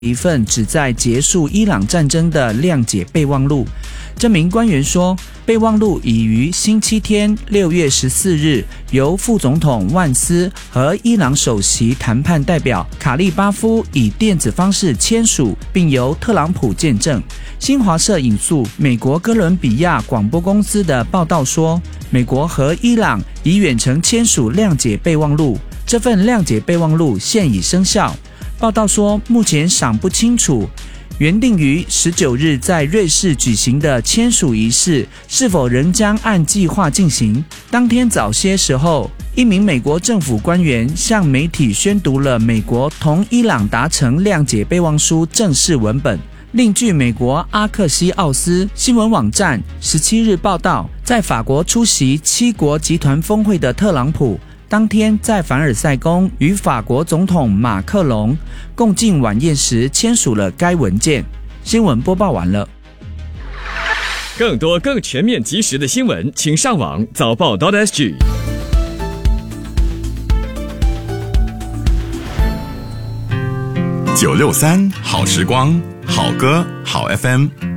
一份旨在结束伊朗战争的谅解备忘录。这名官员说，备忘录已于星期天6月14日由副总统万斯和伊朗首席谈判代表卡利巴夫以电子方式签署，并由特朗普见证。新华社引述美国哥伦比亚广播公司的报道说，美国和伊朗已远程签署谅解备忘录，这份谅解备忘录现已生效。报道说，目前尚不清楚原定于19日在瑞士举行的签署仪式是否仍将按计划进行。当天早些时候，一名美国政府官员向媒体宣读了美国同伊朗达成谅解备忘书正式文本。另据美国阿克西奥斯新闻网站17日报道，在法国出席7国集团峰会的特朗普当天在凡尔赛宫与法国总统马克龙共进晚宴时签署了该文件。新闻播报完了。 更多更全面及时的新闻，请上网早报.sg。 963好时光，好歌好 FM。